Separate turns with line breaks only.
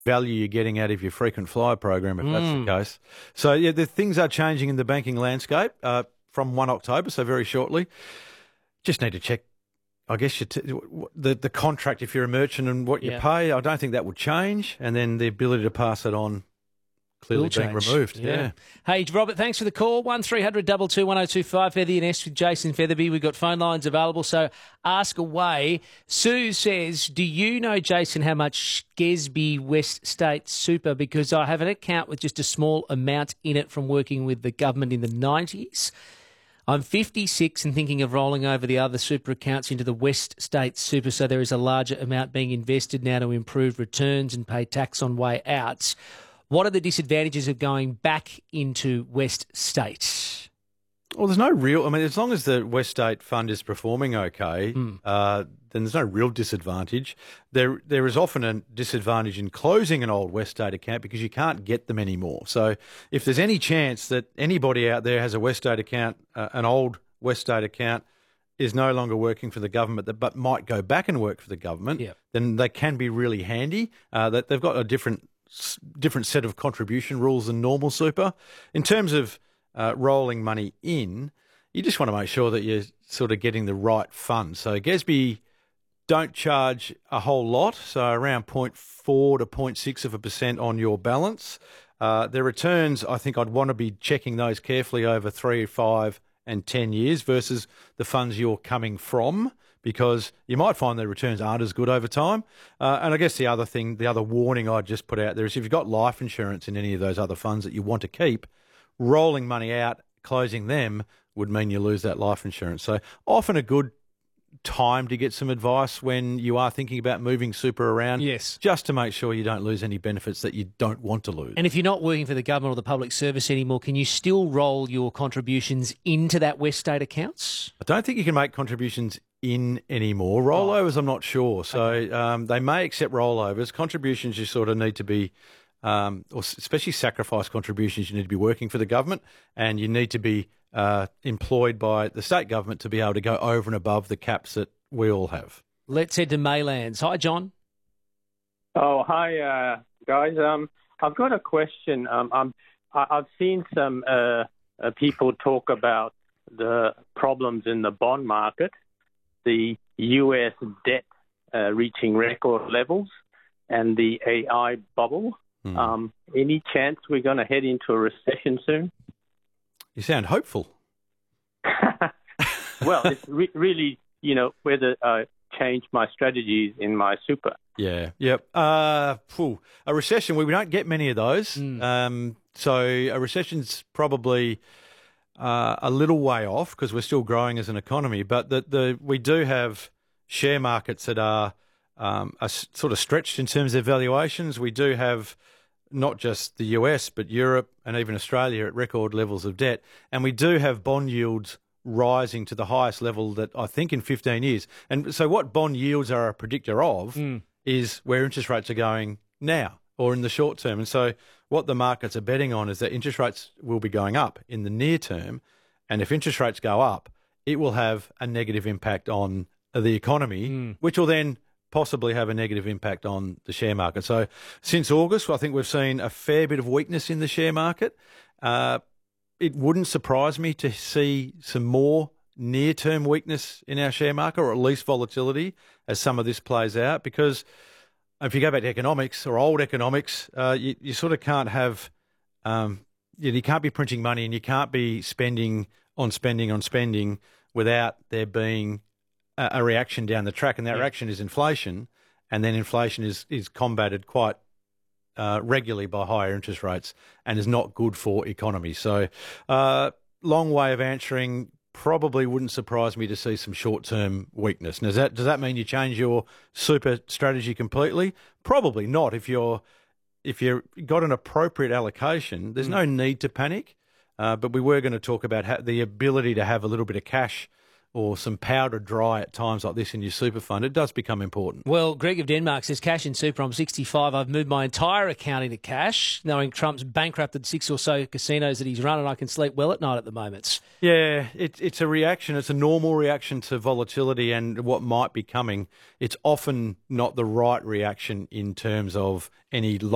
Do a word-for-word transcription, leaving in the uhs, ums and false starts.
value you're getting out of your frequent flyer program if
Mm.
that's the case. So, yeah, the things are changing in the banking landscape uh, from first of October, so very shortly. Just need to check, I guess, your t- the, the contract if you're a merchant and what you
Yeah.
pay. I don't think that would change. And then the ability to pass it on clearly
Will
being
change.
removed.
Yeah.
Yeah.
Hey, Robert, thanks for the call. one three hundred two two one oh two five, Feather and S with Jason Featherby. We've got phone lines available, so ask away. Sue says, do you know, Jason, how much Gesby West State Super? Because I have an account with just a small amount in it from working with the government in the nineties. I'm fifty-six and thinking of rolling over the other super accounts into the West State Super, so there is a larger amount being invested now to improve returns and pay tax on way out. What are the disadvantages of going back into West State?
Well, there's no real... I mean, as long as the West State Fund is performing okay,
Mm.
uh, then there's no real disadvantage. There, There is often a disadvantage in closing an old West State account because you can't get them anymore. So if there's any chance that anybody out there has a West State account, uh, an old West State account, is no longer working for the government but might go back and work for the government,
Yep.
then they can be really handy. Uh, that they've got a different different set of contribution rules than normal super. In terms of uh, rolling money in, you just want to make sure that you're sort of getting the right fund. So Gesby don't charge a whole lot, so around zero point four to zero point six of a percent on your balance. Uh, their returns, I think I'd want to be checking those carefully over three, five and ten years versus the funds you're coming from, because you might find the returns aren't as good over time. Uh, and I guess the other thing, the other warning I'd just put out there is if you've got life insurance in any of those other funds that you want to keep, rolling money out, closing them would mean you lose that life insurance. So often a good time to get some advice when you are thinking about moving super around,
Yes.
just to make sure you don't lose any benefits that you don't want to lose.
And if you're not working for the government or the public service anymore, can you still roll your contributions into that West State accounts?
I don't think you can make contributions in anymore. Rollovers, I'm not sure. So um, they may accept rollovers. Contributions, you sort of need to be, um, or especially sacrifice contributions, you need to be working for the government and you need to be uh, employed by the state government to be able to go over and above the caps that we all have.
Let's head to Maylands. Hi, John.
Oh, hi, uh, guys. Um, I've got a question. Um, I'm, I- I've seen some uh, uh, people talk about the problems in the bond market, the U S debt uh, reaching record levels, and the A I bubble.
Hmm.
Um, any chance we're going to head into a recession soon?
You sound hopeful.
Well, it's re- really, you know, whether I change my strategies in my super.
Yeah, yep. Uh, phew. A recession, we don't get many of those.
Mm.
Um, so a recession's probably uh, a little way off because we're still growing as an economy. But the, the we do have share markets that are, um, are s- sort of stretched in terms of valuations. We do have not just the U S, but Europe and even Australia at record levels of debt. And we do have bond yields rising to the highest level that I think in fifteen years. And so what bond yields are a predictor of
Mm.
is where interest rates are going now or in the short term. And so what the markets are betting on is that interest rates will be going up in the near term. And if interest rates go up, it will have a negative impact on the economy,
Mm.
which will then possibly have a negative impact on the share market. So since August, I think we've seen a fair bit of weakness in the share market. Uh, it wouldn't surprise me to see some more near-term weakness in our share market, or at least volatility, as some of this plays out. Because if you go back to economics or old economics, uh, you, you sort of can't have, um, you, you can't be printing money and you can't be spending on spending on spending without there being a, a reaction down the track, and that
Yeah.
reaction is inflation, and then inflation is is combated quite uh, regularly by higher interest rates and is not good for economies. So, uh, long way of answering. Probably wouldn't surprise me to see some short-term weakness. Now, does that does that mean you change your super strategy completely? Probably not. If you're if you've got an appropriate allocation, there's no need to panic. Uh, but we were going to talk about ha- the ability to have a little bit of cash or some powder dry at times like this in your super fund. It does become important.
Well, Greg of Denmark says, cash in super, I'm sixty-five. I've moved my entire account into cash, knowing Trump's bankrupted six or so casinos that he's run, and I can sleep well at night at the moment.
Yeah, it, it's a reaction. It's a normal reaction to volatility and what might be coming. It's often not the right reaction in terms of any